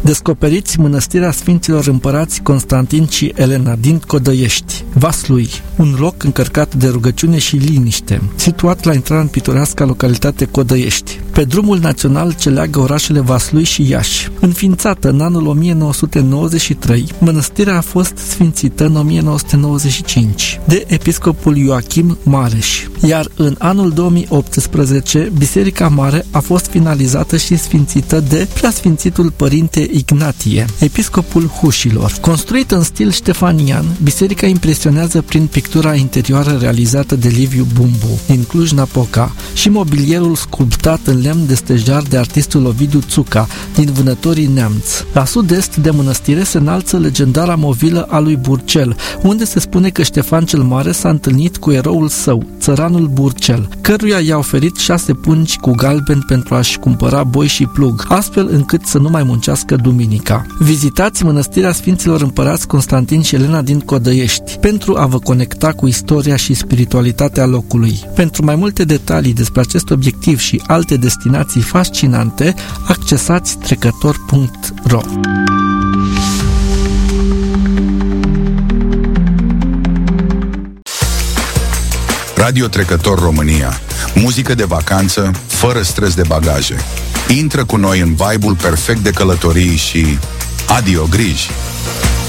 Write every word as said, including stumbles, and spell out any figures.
Descoperiți mănăstirea Sfinților Împărați Constantin și Elena din Codăiești, Vaslui, un loc încărcat de rugăciune și liniște, situat la intrarea în pitoreasca localitate Codăiești, pe drumul național ce leagă orașele Vaslui și Iași. Înființată în anul o mie nouă sute nouăzeci și trei, mănăstirea a fost sfințită în o mie nouă sute nouăzeci și cinci de episcopul Ioachim Mareș, iar în anul două mii optsprezece Biserica Mare a fost finalizată și sfințită de Preasfințitul Părinte Ignatie, episcopul Hușilor. Construită în stil ștefanian, biserica impresionează prin pictura interioară realizată de Liviu Bumbu din Cluj-Napoca și mobilierul sculptat în lemn de stejar de artistul Ovidiu Țuca din Vânătorii Neamț. La sud-est de mănăstire se înalță legendara movilă a lui Burcel, unde se spune că Ștefan cel Mare s-a întâlnit cu eroul său, țăranul Burcel, căruia i-a oferit șase pungi cu galben pentru a-și cumpăra boi și plug, astfel încât să nu mai muncească duminica. Vizitați mănăstirea Sfinților Împărați Constantin și Elena din Codăiești pentru a vă conecta cu istoria și spiritualitatea locului. Pentru mai multe detalii despre acest obiectiv și alte destinații fascinante, accesați trecător punct ro. Radio Trecător România. Muzică de vacanță, fără stres de bagaje. Intră cu noi în vibe-ul perfect de călătorii și adio griji.